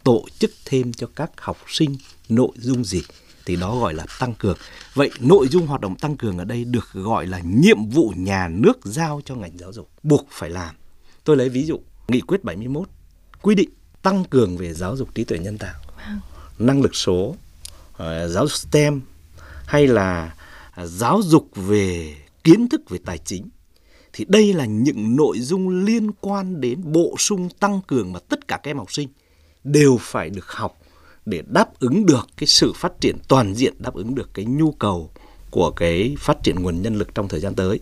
tổ chức thêm cho các học sinh nội dung gì thì đó gọi là tăng cường. Vậy nội dung hoạt động tăng cường ở đây được gọi là nhiệm vụ nhà nước giao cho ngành giáo dục buộc phải làm. Tôi lấy ví dụ Nghị quyết 71 quy định tăng cường về giáo dục trí tuệ nhân tạo, năng lực số, giáo dục STEM hay là giáo dục về kiến thức về tài chính. Thì đây là những nội dung liên quan đến bổ sung tăng cường mà tất cả các em học sinh đều phải được học để đáp ứng được cái sự phát triển toàn diện, đáp ứng được cái nhu cầu của cái phát triển nguồn nhân lực trong thời gian tới.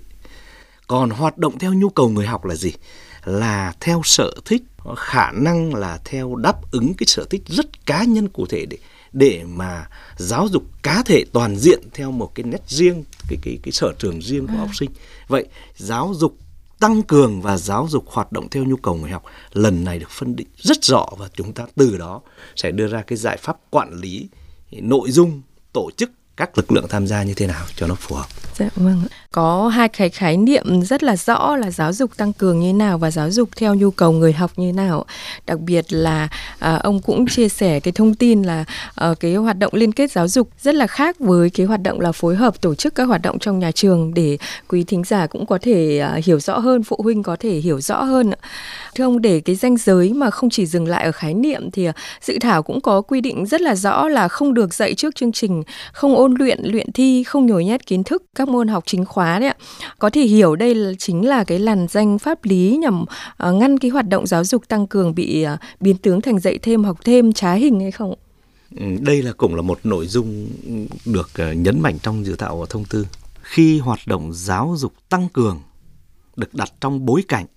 Còn hoạt động theo nhu cầu người học là gì? Là theo sở thích, khả năng là theo đáp ứng cái sở thích rất cá nhân cụ thể để mà giáo dục cá thể toàn diện theo một cái nét riêng, cái sở trường riêng của học sinh. Vậy giáo dục tăng cường và giáo dục hoạt động theo nhu cầu người học lần này được phân định rất rõ, và chúng ta từ đó sẽ đưa ra cái giải pháp quản lý nội dung, tổ chức các lực lượng tham gia như thế nào cho nó phù hợp. Dạ vâng. Có hai cái khái niệm rất là rõ là giáo dục tăng cường như nào và giáo dục theo nhu cầu người học như nào. Đặc biệt là ông cũng chia sẻ cái thông tin là cái hoạt động liên kết giáo dục rất là khác với cái hoạt động là phối hợp tổ chức các hoạt động trong nhà trường, để quý thính giả cũng có thể hiểu rõ hơn, phụ huynh có thể hiểu rõ hơn. Thưa ông, để cái ranh giới mà không chỉ dừng lại ở khái niệm thì dự thảo cũng có quy định rất là rõ là không được dạy trước chương trình, không ôn luyện thi, không nhồi nhét kiến thức các môn học chính khóa đấy ạ. Có thể hiểu đây chính là cái làn ranh pháp lý nhằm ngăn cái hoạt động giáo dục tăng cường bị biến tướng thành dạy thêm học thêm trái hình hay không? Đây cũng là một nội dung được nhấn mạnh trong dự thảo thông tư. Khi hoạt động giáo dục tăng cường được đặt trong bối cảnh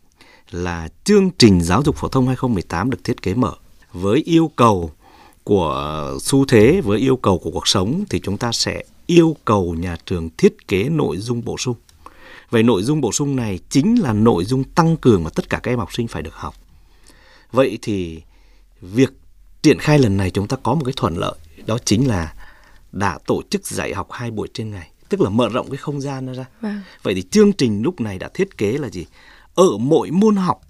là chương trình giáo dục phổ thông 2018 được thiết kế mở với yêu cầu của xu thế, với yêu cầu của cuộc sống, thì chúng ta sẽ yêu cầu nhà trường thiết kế nội dung bổ sung. Vậy nội dung bổ sung này chính là nội dung tăng cường mà tất cả các em học sinh phải được học. Vậy thì việc triển khai lần này chúng ta có một cái thuận lợi, đó chính là đã tổ chức dạy học 2 buổi trên ngày, tức là mở rộng cái không gian nó ra. Vậy thì chương trình lúc này đã thiết kế là gì? Ở mỗi môn học,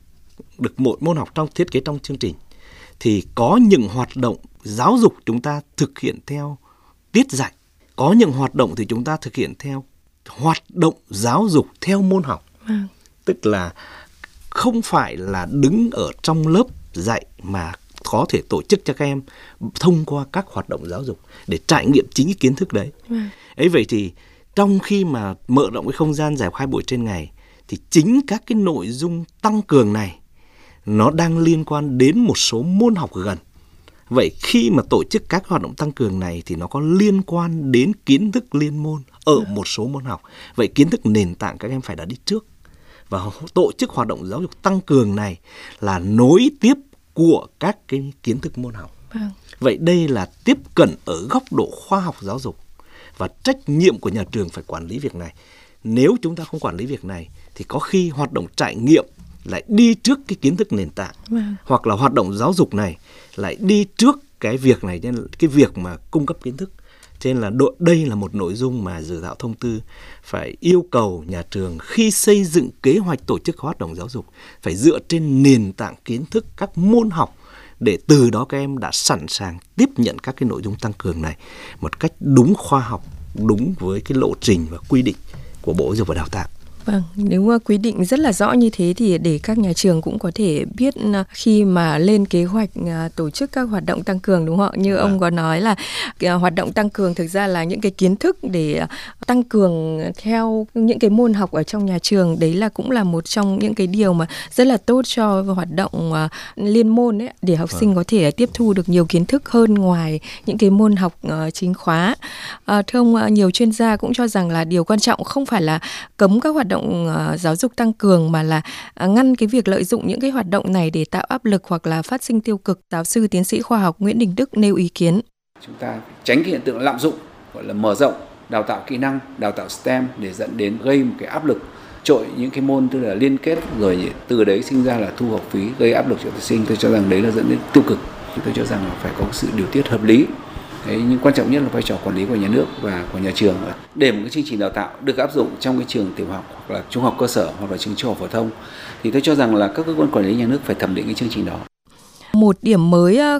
được mỗi môn học thiết kế trong chương trình, thì có những hoạt động giáo dục chúng ta thực hiện theo tiết dạy, có những hoạt động thì chúng ta thực hiện theo hoạt động giáo dục theo môn học. Tức là không phải là đứng ở trong lớp dạy mà có thể tổ chức cho các em thông qua các hoạt động giáo dục để trải nghiệm chính cái kiến thức đấy. Vậy thì trong khi mà mở rộng cái không gian dạy học 2 buổi trên ngày, thì chính các cái nội dung tăng cường này nó đang liên quan đến một số môn học gần. Vậy khi mà tổ chức các hoạt động tăng cường này thì nó có liên quan đến kiến thức liên môn ở một số môn học. Vậy kiến thức nền tảng các em phải đã đi trước. Và tổ chức hoạt động giáo dục tăng cường này là nối tiếp của các cái kiến thức môn học. Vậy đây là tiếp cận ở góc độ khoa học giáo dục, và trách nhiệm của nhà trường phải quản lý việc này. Nếu chúng ta không quản lý việc này thì có khi hoạt động trải nghiệm lại đi trước cái kiến thức nền tảng, hoặc là hoạt động giáo dục này lại đi trước cái việc này, cái việc mà cung cấp kiến thức. Cho nên là đây là một nội dung mà dự thảo thông tư phải yêu cầu nhà trường khi xây dựng kế hoạch tổ chức hoạt động giáo dục phải dựa trên nền tảng kiến thức các môn học, để từ đó các em đã sẵn sàng tiếp nhận các cái nội dung tăng cường này một cách đúng khoa học, đúng với cái lộ trình và quy định của Bộ Giáo dục và Đào tạo. Vâng, nếu quy định rất là rõ như thế thì để các nhà trường cũng có thể biết khi mà lên kế hoạch tổ chức các hoạt động tăng cường, đúng không ạ? Như ông có nói là hoạt động tăng cường thực ra là những cái kiến thức để tăng cường theo những cái môn học ở trong nhà trường. Đấy là cũng là một trong những cái điều mà rất là tốt cho hoạt động liên môn ấy, để học sinh có thể tiếp thu được nhiều kiến thức hơn ngoài những cái môn học chính khóa. Thưa ông, nhiều chuyên gia cũng cho rằng là điều quan trọng không phải là cấm các hoạt động giáo dục tăng cường mà là ngăn cái việc lợi dụng những cái hoạt động này để tạo áp lực hoặc là phát sinh tiêu cực. Giáo sư tiến sĩ khoa học Nguyễn Đình Đức nêu ý kiến. Chúng ta tránh cái hiện tượng lạm dụng, gọi là mở rộng đào tạo kỹ năng, đào tạo STEM để dẫn đến gây một cái áp lực trội những cái môn tức là liên kết, rồi từ đấy sinh ra là thu học phí gây áp lực cho thí sinh. Tôi cho rằng đấy là dẫn đến tiêu cực. Tôi cho rằng là phải có sự điều tiết hợp lý. Đấy, nhưng quan trọng nhất là vai trò quản lý của nhà nước và của nhà trường. Để một cái chương trình đào tạo được áp dụng trong cái trường tiểu học hoặc là trung học cơ sở hoặc là trường trung học phổ thông thì tôi cho rằng là các cơ quan quản lý nhà nước phải thẩm định cái chương trình đó. Một điểm mới